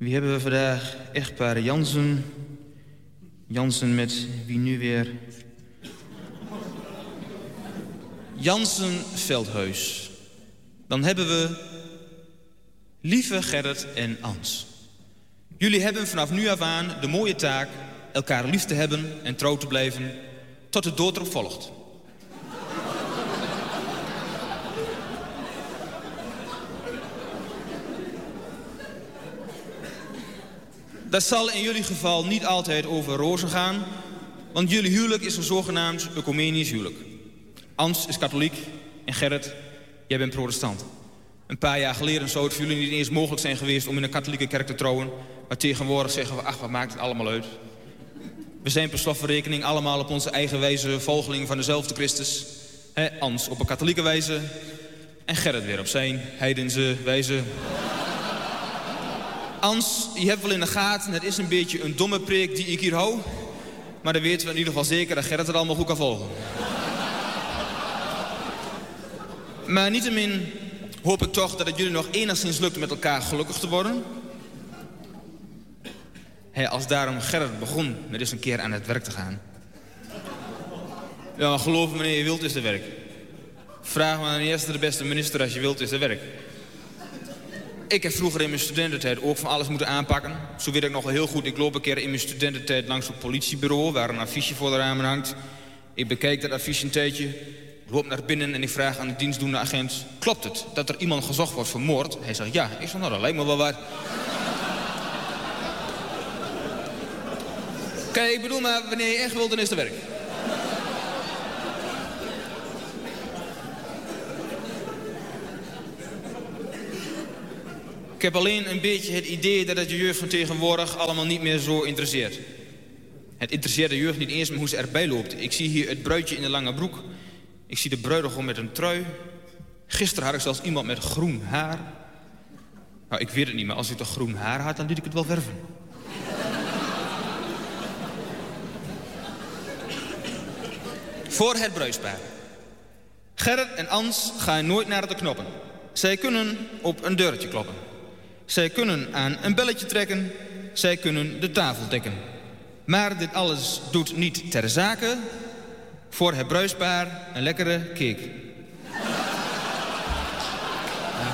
Wie hebben we vandaag? Echtpaar Jansen. Jansen met wie nu weer? Jansen Veldhuis. Dan hebben we lieve Gerrit en Ans. Jullie hebben vanaf nu af aan de mooie taak elkaar lief te hebben en trouw te blijven tot de dood erop volgt. Dat zal in jullie geval niet altijd over rozen gaan, want jullie huwelijk is een zogenaamd ecumenisch huwelijk. Ans is katholiek en Gerrit, jij bent protestant. Een paar jaar geleden zou het voor jullie niet eens mogelijk zijn geweest om in een katholieke kerk te trouwen, maar tegenwoordig zeggen we, ach, wat maakt het allemaal uit? We zijn per slot van rekening allemaal op onze eigen wijze volgeling van dezelfde Christus. Ans op een katholieke wijze en Gerrit weer op zijn heidense wijze. Ans, je hebt wel in de gaten, het is een beetje een domme preek die ik hier hou. Maar dan weten we in ieder geval zeker dat Gerrit het allemaal goed kan volgen. Maar niettemin hoop ik toch dat het jullie nog enigszins lukt met elkaar gelukkig te worden. Als daarom Gerrit begon met eens een keer aan het werk te gaan. Ja, maar geloof me, wanneer je wilt is het werk. Vraag maar aan de eerste de beste minister, als je wilt is het werk. Ik heb vroeger in mijn studententijd ook van alles moeten aanpakken. Zo weet ik nog wel heel goed. Ik loop een keer in mijn studententijd langs een politiebureau waar een affiche voor de ramen hangt. Ik bekijk dat affiche een tijdje, loop naar binnen en ik vraag aan de dienstdoende agent: klopt het dat er iemand gezocht wordt voor moord? Hij zegt ja. Ik zeg nou, dat lijkt me wel wat. Kijk, ik bedoel maar, wanneer je echt wilt, dan is het werk. Ik heb alleen een beetje het idee dat het de jeugd van tegenwoordig allemaal niet meer zo interesseert. Het interesseert de jeugd niet eens meer hoe ze erbij loopt. Ik zie hier het bruidje in de lange broek. Ik zie de bruidegom met een trui. Gisteren had ik zelfs iemand met groen haar. Nou, ik weet het niet, maar als ik toch groen haar had, dan liet ik het wel verven. Voor het bruidspaar. Gerrit en Ans gaan nooit naar de knoppen. Zij kunnen op een deurtje kloppen. Zij kunnen aan een belletje trekken. Zij kunnen de tafel dekken. Maar dit alles doet niet ter zake. Voor het bruidspaar een lekkere cake.